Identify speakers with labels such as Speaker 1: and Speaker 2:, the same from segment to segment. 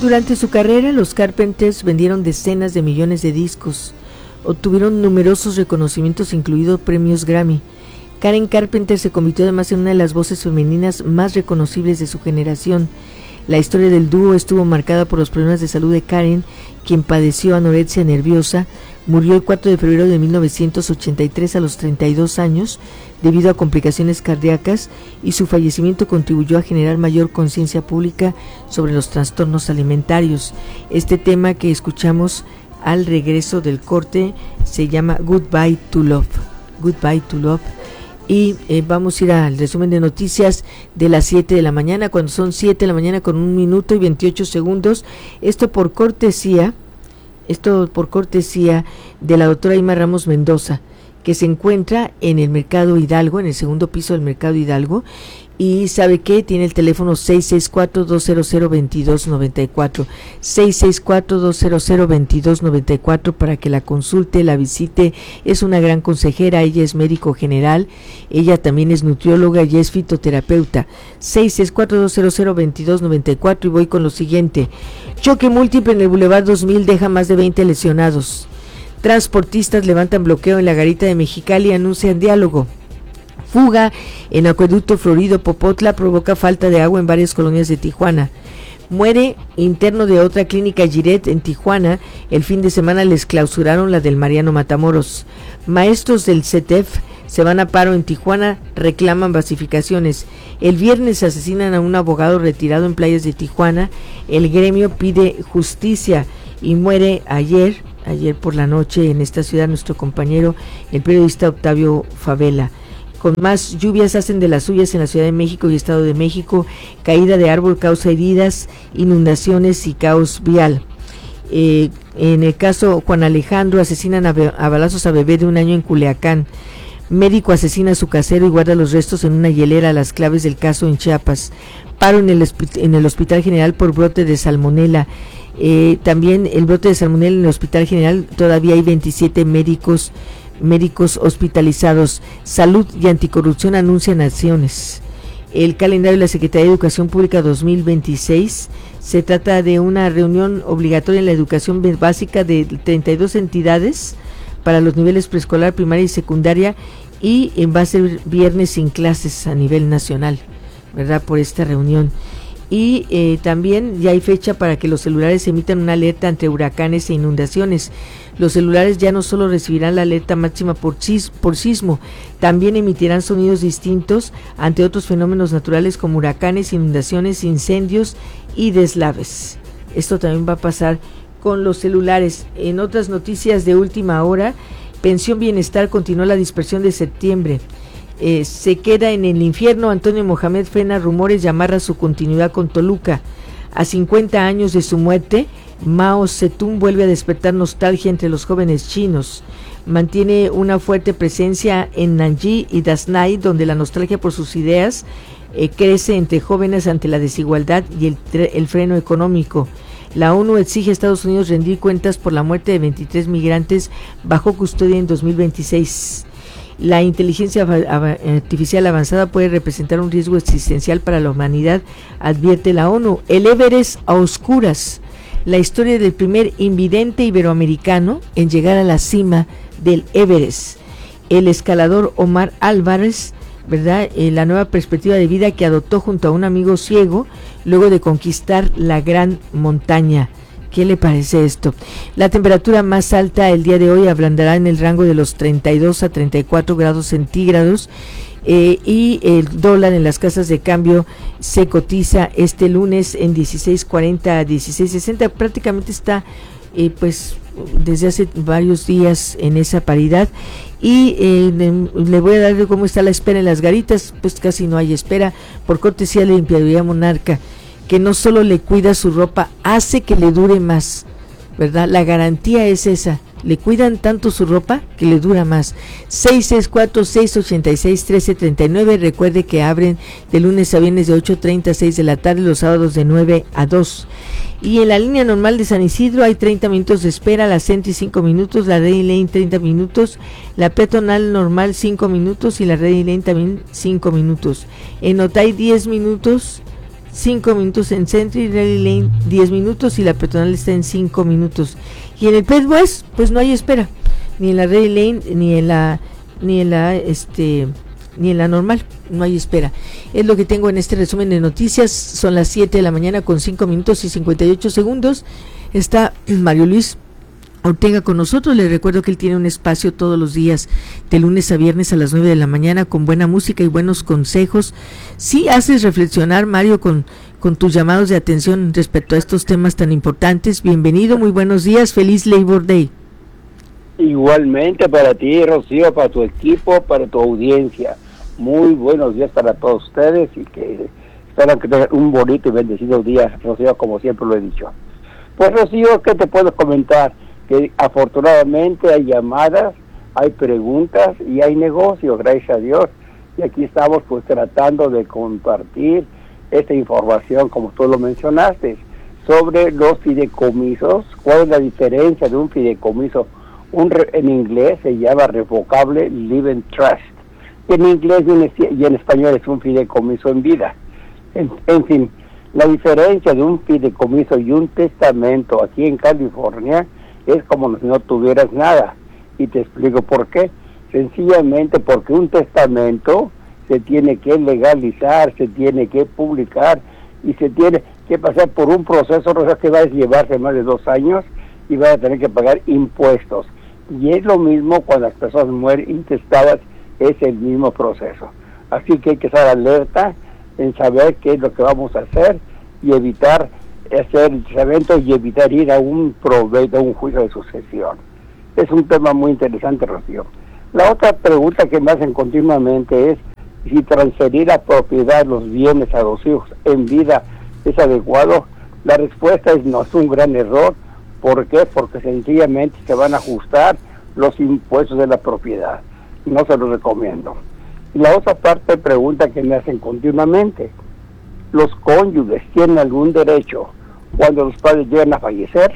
Speaker 1: Durante su carrera, los Carpenters vendieron decenas de millones de discos, obtuvieron numerosos reconocimientos, incluidos premios Grammy. Karen Carpenter se convirtió además en una de las voces femeninas más reconocibles de su generación. La historia del dúo estuvo marcada por los problemas de salud de Karen, quien padeció anorexia nerviosa. Murió el 4 de febrero de 1983 a los 32 años debido a complicaciones cardíacas, y su fallecimiento contribuyó a generar mayor conciencia pública sobre los trastornos alimentarios. Este tema que escuchamos al regreso del corte se llama Goodbye to Love. Goodbye to Love. Y vamos a ir al resumen de noticias de las 7 de la mañana, cuando son 7 de la mañana con 1 minuto y 28 segundos. Esto por cortesía de la doctora Ima Ramos Mendoza, que se encuentra en el Mercado Hidalgo, en el segundo piso del Mercado Hidalgo. Y sabe que tiene el teléfono 664-200-2294, 664-200-2294 para que la consulte, la visite. Es una gran consejera, ella es médico general, ella también es nutrióloga y es fitoterapeuta. 664-200-2294. Y voy con lo siguiente: choque múltiple en el Boulevard 2000 deja más de 20 lesionados. Transportistas levantan bloqueo en la garita de Mexicali y anuncian diálogo. Fuga en Acueducto Florido Popotla provoca falta de agua en varias colonias de Tijuana. Muere interno de otra clínica Giret en Tijuana. El fin de semana les clausuraron la del Mariano Matamoros. Maestros del CETEF se van a paro en Tijuana, reclaman basificaciones. El viernes asesinan a un abogado retirado en playas de Tijuana. El gremio pide justicia. Y muere ayer por la noche en esta ciudad nuestro compañero, el periodista Octavio Favela. Con más lluvias hacen de las suyas en la Ciudad de México y Estado de México. Caída de árbol causa heridas, inundaciones y caos vial. En el caso Juan Alejandro, asesinan a balazos a bebé de 1 año en Culiacán. Médico asesina a su casero y guarda los restos en una hielera. Las claves del caso en Chiapas. Paro en el Hospital General por brote de salmonela. También el brote de salmonela en el Hospital General. Todavía hay 27 médicos hospitalizados. Salud y Anticorrupción anuncian acciones. El calendario de la Secretaría de Educación Pública 2026 se trata de una reunión obligatoria en la educación básica de 32 entidades para los niveles preescolar, primaria y secundaria, y va a ser viernes sin clases a nivel nacional, ¿verdad? Por esta reunión. Y también ya hay fecha para que los celulares emitan una alerta ante huracanes e inundaciones. Los celulares ya no solo recibirán la alerta máxima por sismo, también emitirán sonidos distintos ante otros fenómenos naturales como huracanes, inundaciones, incendios y deslaves. Esto también va a pasar con los celulares. En otras noticias de última hora, Pensión Bienestar continuó la dispersión de septiembre. Se queda en el infierno. Antonio Mohamed frena rumores y amarra su continuidad con Toluca. A 50 años de su muerte, Mao Zedong vuelve a despertar nostalgia entre los jóvenes chinos. Mantiene una fuerte presencia en Nanjing y Daznai, donde la nostalgia por sus ideas crece entre jóvenes ante la desigualdad y el freno económico. La ONU exige a Estados Unidos rendir cuentas por la muerte de 23 migrantes bajo custodia en 2026. La inteligencia artificial avanzada puede representar un riesgo existencial para la humanidad, advierte la ONU. El Everest a oscuras, la historia del primer invidente iberoamericano en llegar a la cima del Everest. El escalador Omar Álvarez, ¿verdad? La nueva perspectiva de vida que adoptó junto a un amigo ciego luego de conquistar la gran montaña. ¿Qué le parece esto? La temperatura más alta el día de hoy ablandará en el rango de los 32 a 34 grados centígrados, y el dólar en las casas de cambio se cotiza este lunes en 16.40 a 16.60. Prácticamente está pues desde hace varios días en esa paridad. Y le voy a dar cómo está la espera en las garitas. Pues casi no hay espera, por cortesía de la Limpiaduría Monarca, que no solo le cuida su ropa, hace que le dure más, ¿verdad? La garantía es esa, le cuidan tanto su ropa que le dura más. 664-686-1339, recuerde que abren de lunes a viernes de 8:30 a 6 de la tarde, los sábados de 9 a 2. Y en la línea normal de San Isidro hay 30 minutos de espera, la Sentry 5 minutos, la Ready Lane 30 minutos, la peatonal normal 5 minutos y la Ready Lane también 5 minutos. En Otay 10 minutos, 5 minutos, en Century Rally Lane 10 minutos y la peatonal está en 5 minutos. Y en el Pet West, pues no hay espera, ni en la Rally Lane ni en la normal, no hay espera. Es lo que tengo en este resumen de noticias. Son las 7 de la mañana con 5 minutos y 58 segundos. Está Mario Luis Ortega con nosotros. Les recuerdo que él tiene un espacio todos los días de lunes a viernes a las 9 de la mañana con buena música y buenos consejos. Sí haces reflexionar, Mario, con tus llamados de atención respecto a estos temas tan importantes. Bienvenido, muy buenos días, feliz Labor Day.
Speaker 2: Igualmente para ti, Rocío, para tu equipo, para tu audiencia. Muy buenos días para todos ustedes y que espero que tengan un bonito y bendecido día, Rocío, como siempre lo he dicho. Pues, Rocío, ¿qué te puedo comentar? Que afortunadamente hay llamadas, hay preguntas y hay negocios, gracias a Dios. Y aquí estamos pues tratando de compartir esta información, como tú lo mencionaste, sobre los fideicomisos. ¿Cuál es la diferencia de un fideicomiso? En inglés se llama Revocable Living Trust. En inglés y en español es un fideicomiso en vida. En fin, la diferencia de un fideicomiso y un testamento aquí en California es como si no tuvieras nada. Y te explico por qué. Sencillamente porque un testamento se tiene que legalizar, se tiene que publicar y se tiene que pasar por un proceso que va a llevarse más de 2 años y va a tener que pagar impuestos. Y es lo mismo cuando las personas mueren intestadas, es el mismo proceso. Así que hay que estar alerta en saber qué es lo que vamos a hacer y evitar hacer el testamento y evitar ir a un provecho, a un juicio de sucesión. Es un tema muy interesante, Rocío. La otra pregunta que me hacen continuamente es si transferir la propiedad, los bienes a los hijos en vida es adecuado. La respuesta es no, es un gran error. ¿Por qué? Porque sencillamente se van a ajustar los impuestos de la propiedad. No se los recomiendo. Y la otra parte de pregunta que me hacen continuamente, ¿los cónyuges tienen algún derecho cuando los padres llegan a fallecer?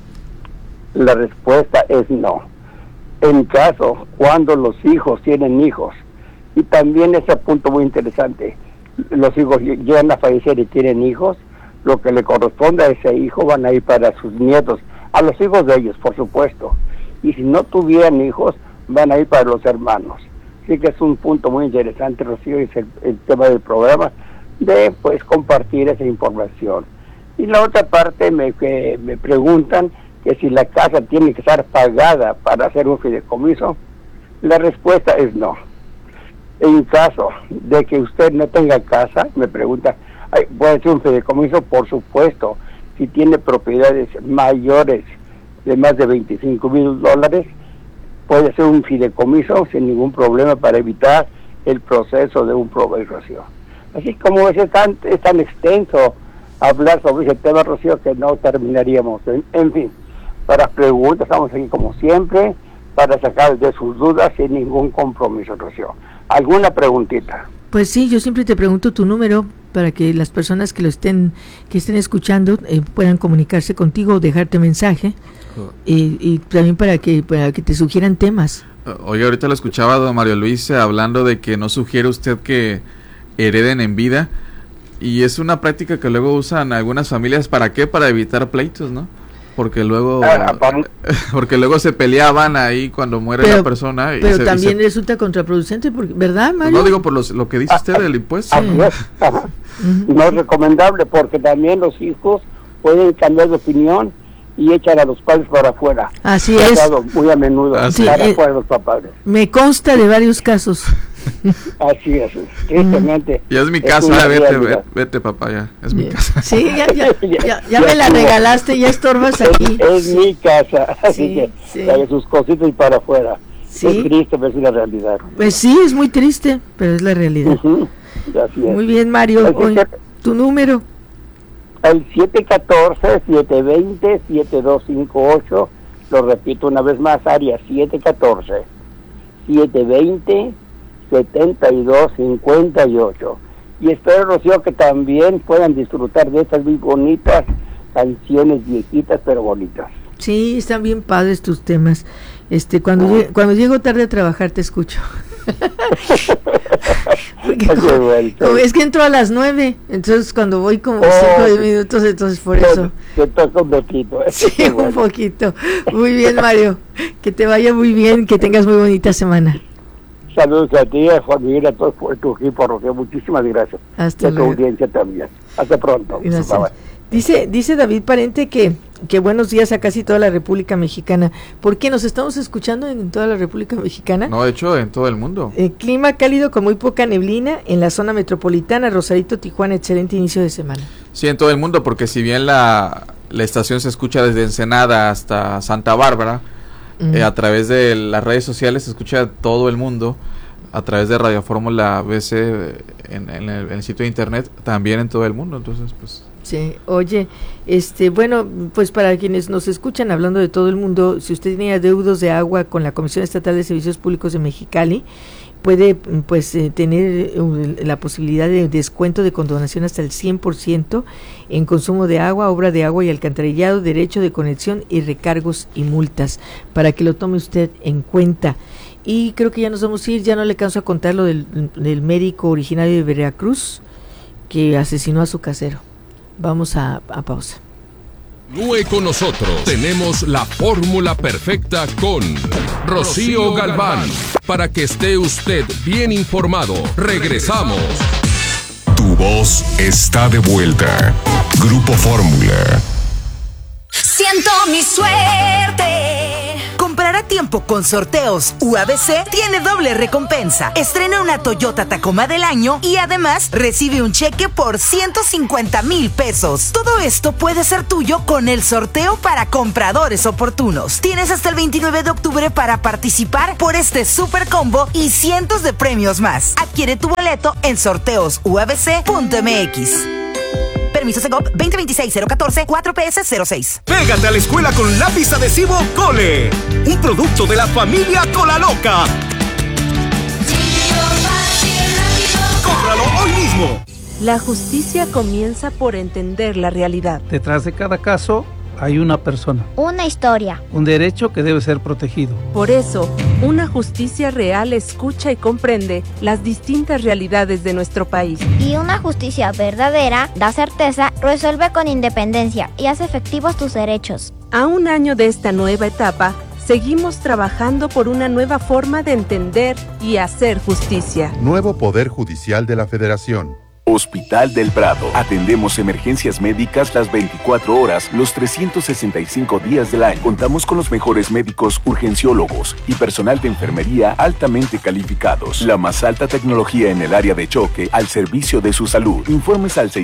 Speaker 2: La respuesta es no. En caso, cuando los hijos tienen hijos, y también ese punto muy interesante, los hijos llegan a fallecer y tienen hijos, lo que le corresponde a ese hijo van a ir para sus nietos, a los hijos de ellos, por supuesto. Y si no tuvieran hijos, van a ir para los hermanos. Así que es un punto muy interesante, Rocío, y es el tema del programa, de pues compartir esa información. Y la otra parte me preguntan que si la casa tiene que estar pagada para hacer un fideicomiso. La respuesta es no. En caso de que usted no tenga casa, me pregunta, ¿puede ser un fideicomiso? Por supuesto. Si tiene propiedades mayores de más de $25,000, puede ser un fideicomiso sin ningún problema para evitar el proceso de un provecho, Rocío. Así como es tan extenso hablar sobre ese tema, Rocío, que no terminaríamos. En fin, para preguntas estamos aquí como siempre, para sacar de sus dudas sin ningún compromiso, Rocío. ¿Alguna preguntita?
Speaker 1: Pues sí, yo siempre te pregunto tu número para que las personas que estén escuchando puedan comunicarse contigo o dejarte mensaje y también para que te sugieran temas.
Speaker 3: Oye, ahorita lo escuchaba don Mario Luis hablando de que no sugiere usted que hereden en vida, y es una práctica que luego usan algunas familias. ¿Para qué? Para evitar pleitos, ¿no? Porque luego se peleaban ahí cuando muere la persona.
Speaker 1: Pero también resulta contraproducente, ¿verdad, Mario?
Speaker 3: No digo por lo que dice usted del impuesto.
Speaker 2: No es recomendable, porque también los hijos pueden cambiar de opinión y echan a los padres para afuera.
Speaker 1: Así es.
Speaker 2: Muy a menudo, para afuera los papás.
Speaker 1: Me consta de varios casos.
Speaker 2: Así es, tristemente.
Speaker 3: Ya es mi casa, vete papá, ya, es mi casa.
Speaker 1: Sí, ya me la regalaste, ya estorbas aquí.
Speaker 2: Es mi casa, así que sus cositas y para afuera. Sí. Es triste, pero es la realidad.
Speaker 1: Pues sí, es muy triste, pero es la realidad.
Speaker 2: Así es.
Speaker 1: Muy bien, Mario, tu número.
Speaker 2: El 714-720-7258, lo repito una vez más, área 714-720-7258. Y espero, Rocío, que también puedan disfrutar de estas muy bonitas canciones viejitas, pero bonitas.
Speaker 1: Sí, están bien padres tus temas. Cuando llego tarde a trabajar te escucho. Porque es que entro a las 9, entonces cuando voy como 5 minutos, entonces por eso.
Speaker 2: Te toca un poquito.
Speaker 1: Sí, un poquito. Muy bien, Mario. Que te vaya muy bien, que tengas muy bonita semana.
Speaker 2: Saludos a ti, a Juan Miguel, a todo tu equipo, Rocío. Muchísimas gracias.
Speaker 1: Hasta luego.
Speaker 2: A tu audiencia también. Hasta pronto.
Speaker 1: Gracias. Dice David Parente que buenos días a casi toda la República Mexicana. ¿Por qué nos estamos escuchando en toda la República Mexicana?
Speaker 3: No, de hecho, en todo el mundo.
Speaker 1: Clima cálido con muy poca neblina en la zona metropolitana, Rosarito, Tijuana, excelente inicio de semana.
Speaker 3: Sí, en todo el mundo, porque si bien la estación se escucha desde Ensenada hasta Santa Bárbara, a través de las redes sociales se escucha todo el mundo, a través de Radio Fórmula BC en el sitio de internet, también en todo el mundo, entonces pues...
Speaker 1: Sí, oye, bueno, pues para quienes nos escuchan hablando de todo el mundo, si usted tiene adeudos de agua con la Comisión Estatal de Servicios Públicos de Mexicali, puede pues tener la posibilidad de descuento de condonación hasta el 100% en consumo de agua, obra de agua y alcantarillado, derecho de conexión y recargos y multas, para que lo tome usted en cuenta. Y creo que ya nos vamos a ir, ya no le canso a contar lo del médico originario de Veracruz que asesinó a su casero. Vamos a pausa.
Speaker 4: Continúe con nosotros. Tenemos la fórmula perfecta con Rocío Galván. Para que esté usted bien informado. Regresamos.
Speaker 5: Tu voz está de vuelta. Grupo Fórmula.
Speaker 6: Siento mi suerte. Comprar a tiempo con Sorteos UABC tiene doble recompensa. Estrena una Toyota Tacoma del año y además recibe un cheque por 150,000 pesos. Todo esto puede ser tuyo con el sorteo para compradores oportunos. Tienes hasta el 29 de octubre para participar por este super combo y cientos de premios más. Adquiere tu boleto en sorteosuabc.mx. Permiso Segov 2026-014 4PS06.
Speaker 7: Pégate a la escuela con lápiz adhesivo Cole, un producto de la familia Colaloca. ¡Cómpralo hoy mismo!
Speaker 8: La justicia comienza por entender la realidad.
Speaker 9: Detrás de cada caso hay una persona,
Speaker 10: una historia,
Speaker 9: un derecho que debe ser protegido.
Speaker 8: Por eso, una justicia real escucha y comprende las distintas realidades de nuestro país.
Speaker 10: Y una justicia verdadera da certeza, resuelve con independencia y hace efectivos tus derechos.
Speaker 8: A un año de esta nueva etapa, seguimos trabajando por una nueva forma de entender y hacer justicia.
Speaker 11: Nuevo Poder Judicial de la Federación.
Speaker 12: Hospital del Prado. Atendemos emergencias médicas las 24 horas, los 365 días del año. Contamos con los mejores médicos urgenciólogos y personal de enfermería altamente calificados. La más alta tecnología en el área de choque al servicio de su salud. Informes al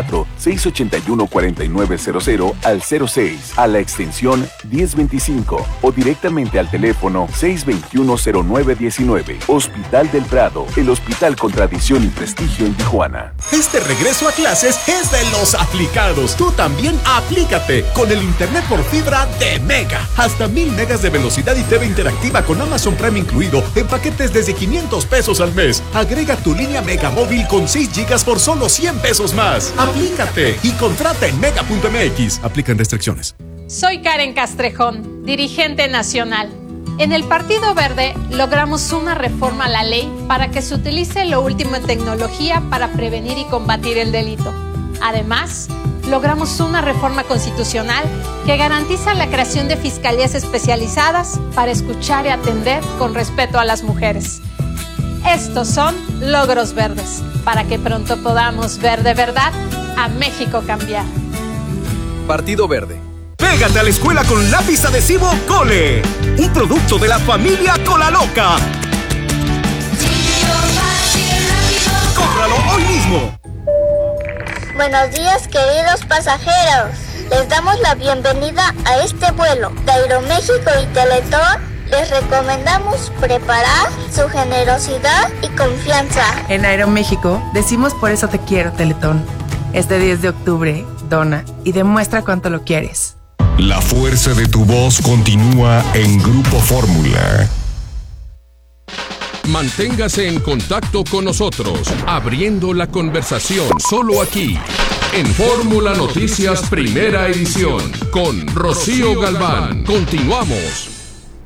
Speaker 12: 664-681-4900 al 06 a la extensión 1025 o directamente al teléfono 621-0919. Hospital del Prado, el hospital con tradición y prestigio en Tijuana.
Speaker 7: Este regreso a clases es de los aplicados. Tú también aplícate con el internet por fibra de Mega. Hasta 1000 megas de velocidad y TV interactiva con Amazon Prime incluido en paquetes desde 500 pesos al mes. Agrega tu línea Mega móvil con 6 gigas por solo 100 pesos más. Aplícate y contrata en mega.mx. Aplican restricciones.
Speaker 13: Soy Karen Castrejón, dirigente nacional. En el Partido Verde logramos una reforma a la ley para que se utilice lo último en tecnología para prevenir y combatir el delito. Además, logramos una reforma constitucional que garantiza la creación de fiscalías especializadas para escuchar y atender con respeto a las mujeres. Estos son logros verdes, para que pronto podamos ver de verdad a México cambiar.
Speaker 7: Partido Verde. Pégate a la escuela con lápiz adhesivo Cole, un producto de la familia Colaloca. ¡Cómpralo hoy mismo!
Speaker 10: Buenos días, queridos pasajeros. Les damos la bienvenida a este vuelo de Aeroméxico y Teletón. Les recomendamos preparar su generosidad y confianza.
Speaker 14: En Aeroméxico decimos por eso te quiero, Teletón. Este 10 de octubre, dona y demuestra cuánto lo quieres.
Speaker 5: La fuerza de tu voz continúa en Grupo Fórmula.
Speaker 4: Manténgase en contacto con nosotros, abriendo la conversación solo aquí, en Fórmula Noticias Primera Edición, con Rocío Galván. Continuamos.